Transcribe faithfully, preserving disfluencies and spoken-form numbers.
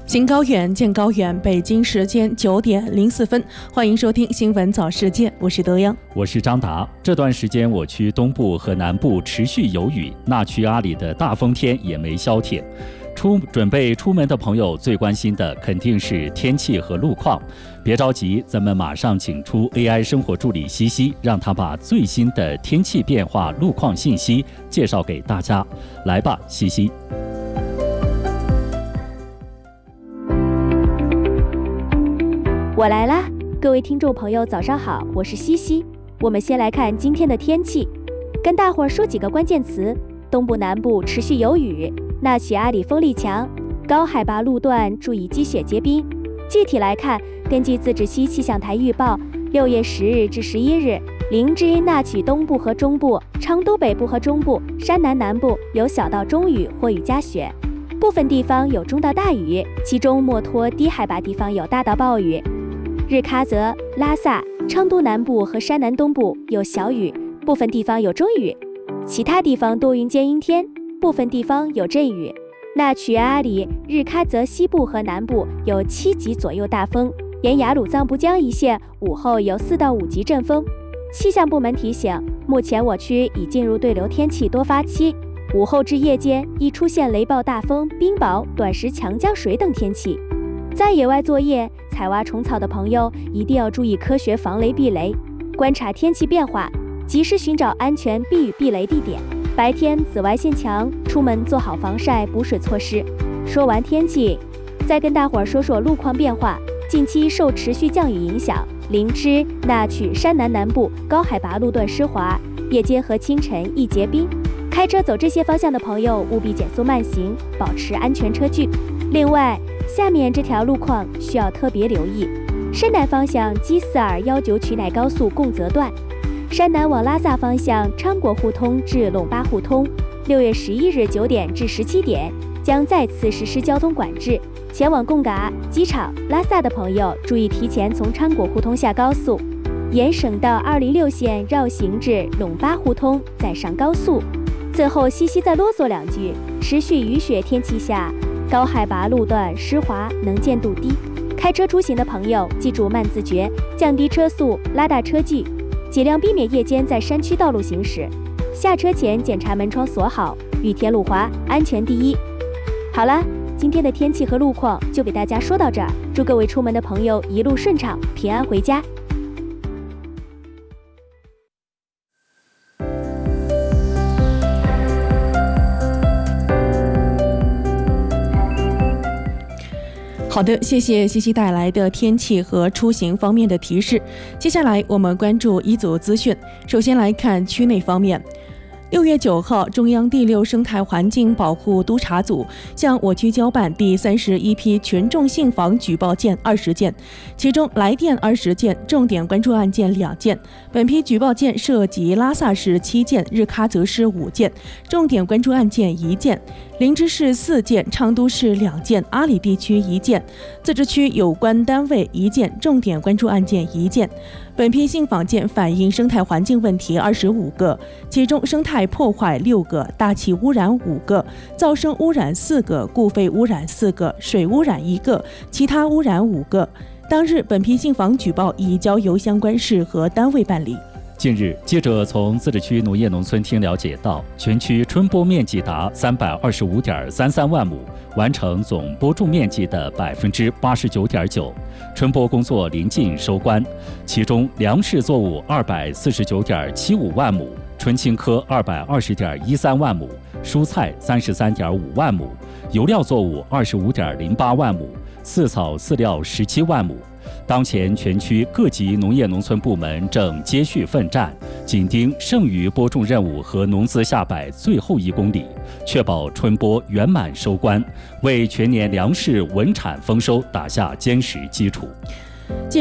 行高远，见高远。北京时间九点零四分，欢迎收听新闻早世界，我是德阳， 我是张达。这段时间我区东部和南部持续有雨，那曲阿里的大风天也没消停。出准备出门的朋友最关心的肯定是天气和路况。别着急，咱们马上请出 A I 生活助理西西，让他把最新的天气变化、路况信息介绍给大家。来吧，西西。 我来啦，各位听众朋友早上好，我是西西。我们先来看今天的天气，跟大伙儿说几个关键词。东部南部持续有雨，那曲阿里风力强，高海拔路段注意积雪结冰。具体来看，根据自治区气象台预报，六月十日至十一日，林芝、那曲东部和中部、昌都北部和中部、山南南部有小到中雨或雨夹雪，部分地方有中到大雨，其中墨脱低海拔地方有大到暴雨。日喀则、拉萨、昌都南部和山南东部有小雨，部分地方有中雨，其他地方多云间阴天，部分地方有阵雨。那曲阿里、日喀则西部和南部有七级左右大风，沿雅鲁藏布江一线午后有四到五级阵风。气象部门提醒，目前我区已进入对流天气多发期，午后至夜间易出现雷暴大风、冰雹、短时强降水等天气。在野外作业、采挖虫草的朋友一定要注意科学防雷避雷，观察天气变化，及时寻找安全避雨避雷地点。白天紫外线强，出门做好防晒补水措施。说完天气，再跟大伙儿说说路况变化。近期受持续降雨影响，林芝、那曲、山南南部高海拔路段湿滑，夜间和清晨易结冰。开车走这些方向的朋友务必减速慢行，保持安全车距。另外，下面这条路况需要特别留意：山南方向基斯尔幺九曲乃高速贡泽段，山南往拉萨方向昌果互通至陇巴互通，六月十一日九点至十七点将再次实施交通管制。前往贡嘎、机场、拉萨的朋友注意提前从昌果互通下高速，沿省道二零六线绕行至陇巴互通，再上高速。最后，西西再啰嗦两句：持续雨雪天气下，高海拔路段湿滑，能见度低，开车出行的朋友记住慢自觉，降低车速，拉大车距，尽量避免夜间在山区道路行驶。下车前检查门窗锁好，雨天路滑，安全第一。好了，今天的天气和路况就给大家说到这儿，祝各位出门的朋友一路顺畅，平安回家。 好的，谢谢西西带来的天气和出行方面的提示。接下来我们关注一组资讯。首先来看区内方面。六月九号，中央第六生态环境保护督察组向我区交办第三十一批群众信访举报件二十件，其中来电二十件，重点关注案件两件。本批举报件涉及拉萨市七件，日喀则市五件，重点关注案件一件；林芝市四件，昌都市两件，阿里地区一件，自治区有关单位一件，重点关注案件一件。本批信访件反映生态环境问题二十五个，其中生态破坏六个，大气污染五个，噪声污染四个，固废污染四个，水污染一个，其他污染五个。当日，本批信访举报已交由相关市和单位办理。 近日，记者从自治区农业农村厅了解到，全区春播面积达三百二十五点三三万亩，完成总播种面积的百分之八十九点九。春播工作临近收官，其中粮食作物二百四十九点七五万亩，春青稞二百二十点一三万亩，蔬菜三十三点五万亩，油料作物二十五点零八万亩，饲草饲料十七万亩。当前全区各级农业农村部门正接续奋战，紧盯剩余播种任务和农资下摆最后一公里，确保春播圆满收官，为全年粮食稳产丰收打下坚实基础。